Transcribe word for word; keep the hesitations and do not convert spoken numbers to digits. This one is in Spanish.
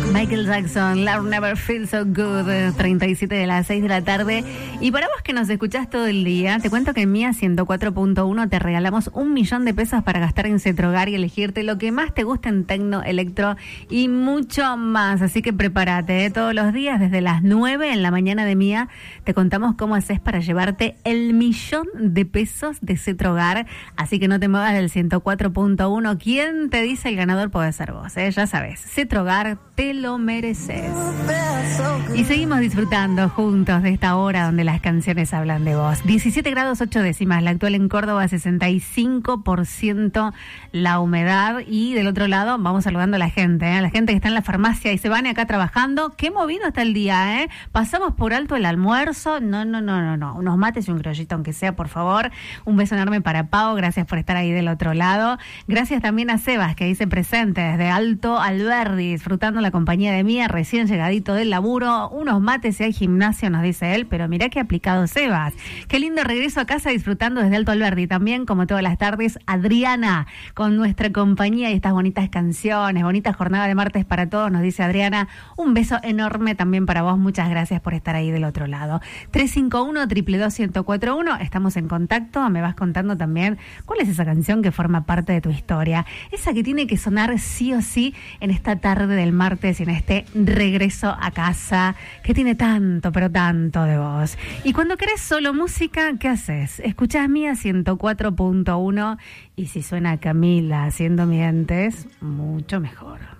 Michael Jackson, Love Never Feels So Good, treinta y siete de las seis de la tarde. Y para vos que nos escuchás todo el día, te cuento que en Mía ciento cuatro punto uno te regalamos un millón de pesos para gastar en Cetrogar y elegirte lo que más te gusta en tecno, electro y mucho más. Así que prepárate, ¿eh? Todos los días desde las nueve en la mañana de Mía te contamos cómo haces para llevarte el millón de pesos de Cetrogar. Así que no te muevas del ciento cuatro punto uno. ¿Quién te dice el ganador? Puede ser vos, ¿eh? Ya sabes, Cetrogar, te lo mereces. Y seguimos disfrutando juntos de esta hora donde las canciones hablan de vos. diecisiete grados ocho décimas, la actual en Córdoba, sesenta y cinco por ciento la humedad. Y del otro lado vamos saludando a la gente, ¿eh? La gente que está en la farmacia y se van acá trabajando. Qué movido está el día, ¿eh? Pasamos por alto el almuerzo. No, no, no, no, no. Unos mates y un criollito, aunque sea, por favor. Un beso enorme para Pau. Gracias por estar ahí del otro lado. Gracias también a Sebas, que dice presente desde Alto Alberdi, disfrutando la compañía de Mía, recién llegadito del laburo, unos mates y hay gimnasio, nos dice él, pero mirá qué aplicado Sebas. Qué lindo regreso a casa disfrutando desde Alto Alberdi. También, como todas las tardes, Adriana, con nuestra compañía y estas bonitas canciones, bonita jornada de martes para todos, nos dice Adriana. Un beso enorme también para vos, muchas gracias por estar ahí del otro lado. tres cinco uno, dos dos dos, uno cero cuatro uno, estamos en contacto, me vas contando también cuál es esa canción que forma parte de tu historia, esa que tiene que sonar sí o sí en esta tarde del martes y en este regreso a casa, que tiene tanto, pero tanto de vos. Y cuando querés solo música, ¿qué haces? Escuchás Mía ciento cuatro punto uno y si suena Camila haciendo mientes, mucho mejor.